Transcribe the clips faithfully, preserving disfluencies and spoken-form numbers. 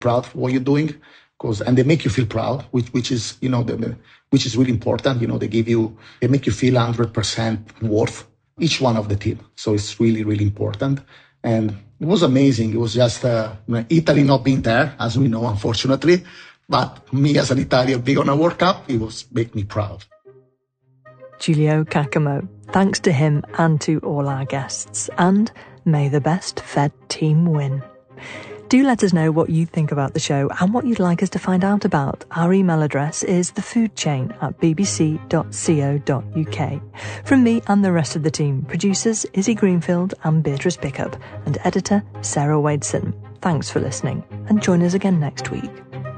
proud of what you're doing, because and they make you feel proud, which which is you know the, the which is really important. You know, they give you they make you feel one hundred percent worth each one of the team. So it's really really important, and it was amazing. It was just uh, Italy not being there, as we know, unfortunately. But me as an Italian being on a World Cup, it was make me proud. Giulio Caccamo. Thanks to him and to all our guests. And may the best fed team win. Do let us know what you think about the show and what you'd like us to find out about. Our email address is thefoodchain at b b c dot co dot u k. From me and the rest of the team, producers Izzy Greenfield and Beatrice Pickup, and editor Sarah Wadeson. Thanks for listening, and join us again next week.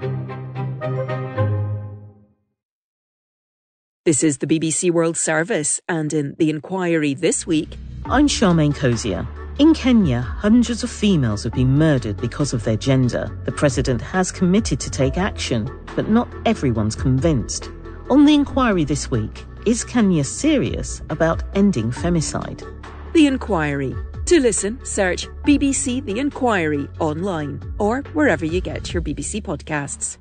This is the B B C World Service, and in The Inquiry this week... I'm Charmaine Cozier. In Kenya, hundreds of females have been murdered because of their gender. The president has committed to take action, but not everyone's convinced. On The Inquiry this week, is Kenya serious about ending femicide? The Inquiry. To listen, search B B C The Inquiry online or wherever you get your B B C podcasts.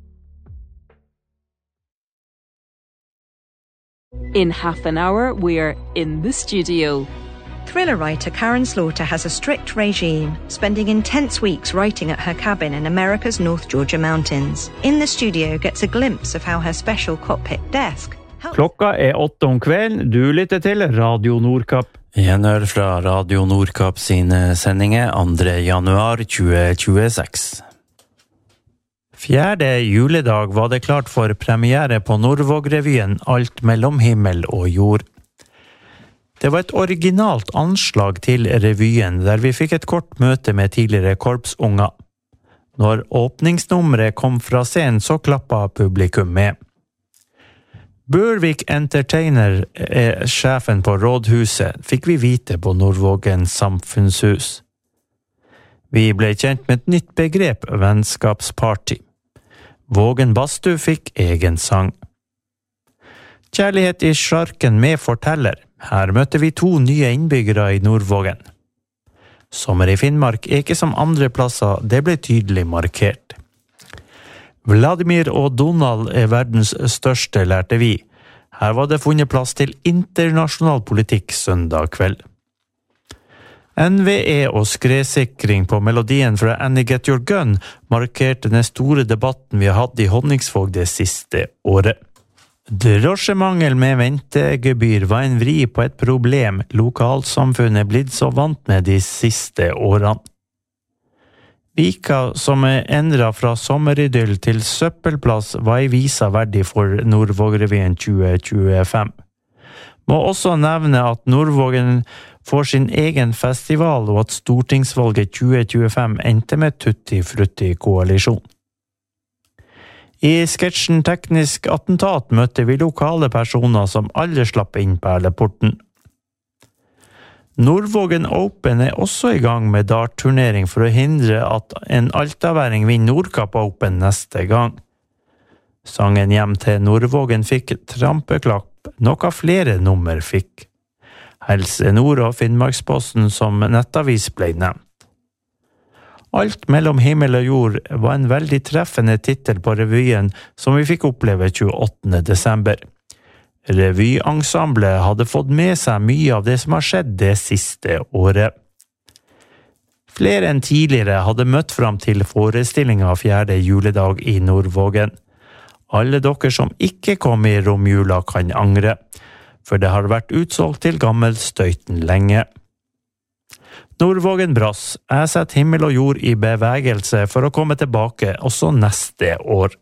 In half an hour, we're in the studio. Thriller writer Karen Slaughter has a strict regime, spending intense weeks writing at her cabin in America's North Georgia mountains. In the studio gets a glimpse of how her special cockpit desk... Klokka er åtte om kvelden. Du lytter til Radio Nordkapp. Gjenhør fra Radio Nordkapp sine sendinger andre januar tjue tjueseks. Fjerde juledag var det klart for premiere på Nordvåg-revyen Alt mellom himmel og jord. Det var et originalt anslag til revyen, der vi fikk et kort møte med tidligere korpsunger. Når åpningsnummeret kom fra scenen, så klappa publikum med. Børvik Entertainer er sjefen på rådhuset, fikk vi vite på Nordvågen samfunnshus. Vi ble kjent med et nytt begrep, vennskapsparty. Vågen Bastu fikk egen sang. Kjærlighet i Sjarken med forteller. Her møtte vi to nye innbyggere i Nordvågen. Sommer i Finnmark er ikke som andre plasser, det ble tydelig markert. Vladimir og Donald er verdens største, lærte vi. Her var det funnet plass til internasjonal politikk søndag kveld. N V E og skredsikring på melodien fra Annie Get Your Gun markerte den store debatten vi har hatt i Honningsvåg det siste året. Drosjemangel med ventegebyr var en vri på et problem lokalsamfunnet blitt så vant med de siste årene. Vika, som er endret fra sommeridyll til søppelplass, var i visa verdig for Nordvåg-revyen tjue tjuefem. Må også nevne at Nordvågen får sin egen festival, og at stortingsvalget tjue tjuefem endte med Tutti Frutti koalisjon. I sketsjen Teknisk attentat møtte vi lokale personer som alle slapp inn perleporten. Nordvågen Open er også i gang med dartturnering for å hindre at en altaværing vinner Nordkapp Open neste gang. Sangen hjem til Nordvågen fikk trampeklapp, noe flere nummer fikk. Helse Nord og Finnmarksposten som nettavis ble nevnt. Alt mellom himmel og jord var en veldig treffende titel på revyen som vi fikk oppleve tjueåttende desember. Revyensemblet hadde fått med seg mye av det som har skjedd det siste året. Flere enn tidligere hadde møtt fram til forestillingen fjerde juledag i Nordvågen. Alle dere som ikke kom i romjula kan angre, for det har vært utsolgt til gammelstøyten lenge. Nordvågen Brass, jeg setter himmel og jord i bevegelse for å komme tilbake også neste år.